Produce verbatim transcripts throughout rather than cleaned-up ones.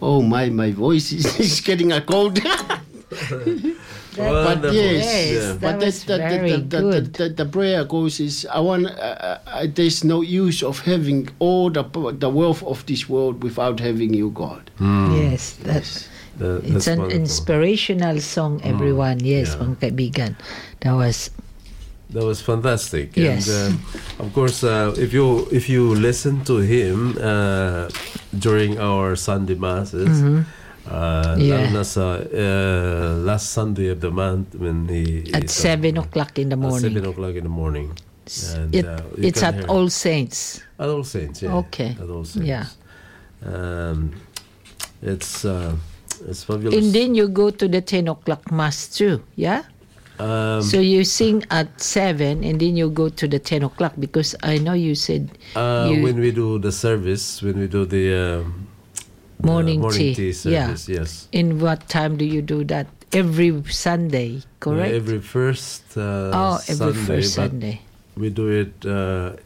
Oh my, my voice is, is getting a cold. But Wonderful. yes, Yes, Yeah. that but was the, the, very the, the, good. the, the, the prayer goes is I want. Uh, uh, there's no use of having all the the wealth of this world without having you, God. Yes, that's That- it's that's an wonderful. inspirational song, everyone. Yes, Yeah. mga kaibigan. That was That was fantastic. Yes. And uh, of course, uh, if you if you listen to him uh, during our Sunday masses, uh, Yeah. lalo na sa uh, last Sunday of the month when he at is, uh, seven o'clock in the at morning. seven o'clock in the morning. And, It, uh, you it's can at hear- All Saints. At All Saints. Yeah. Okay. At All Saints. Yeah. Um, it's uh, it's fabulous. And then you go to the ten o'clock mass too. Yeah. Um, So you sing at seven, and then you go to the ten o'clock because I know you said uh, you- when we do the service, when we do the um, the Morning morning tea. tea, service, yes. in what time do you do that? Every Sunday, correct? Uh, every first uh, oh, every Sunday, first but Sunday. we do it, uh,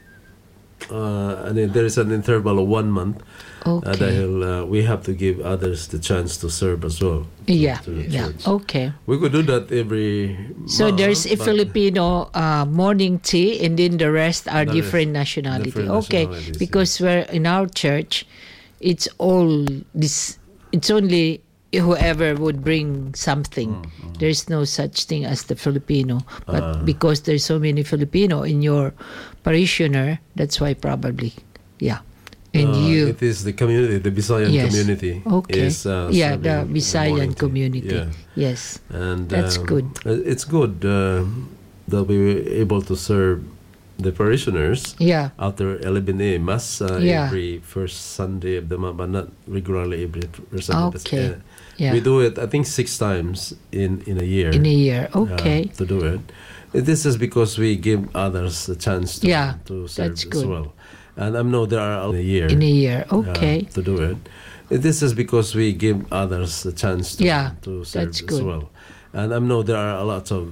uh, and then there is an interval of one month. Uh, Okay. dahil uh, we have to give others the chance to serve as well. to- yeah, to the yeah. church. Okay. We could do that every So month, there's a but Filipino uh, morning tea, and then the rest are The different rest, nationality. different okay, nationalities, because we're in our church, it's all this. It's only whoever would bring something. Mm, There's no such thing as the Filipino, but Ah. because there's so many Filipino in your parishioner, that's why probably, yeah. And uh, you, it is the community, the Visayan yes, community. okay, Is, uh, yeah, serving the morning Visayan tea. community, Yeah. yes, And That's um, good. uh, It's good uh, that we were able to serve the parishioners yeah. after eleven a m mass uh, Yeah. every first Sunday of the month, but not regularly every first Sunday. But, Okay. uh, Yeah. We do it, I think, six times in in a year. In a year, uh, okay. to do it. Uh, This is because we give others a chance to, Yeah, to serve that's as good. well. And I know there are in a year. In a year, uh, okay. to do it. Uh, This is because we give others a chance to, Yeah, to serve that's as good. well. And I know there are a lot of